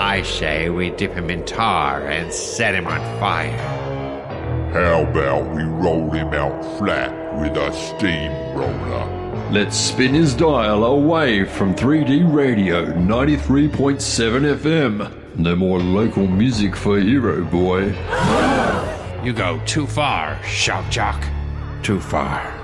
I say we dip him in tar and set him on fire. How about we roll him out flat with a steamroller? Let's spin his dial away from 3D Radio 93.7 FM. No more local music for Hero Boy. You go too far, Shock Jock. Too far.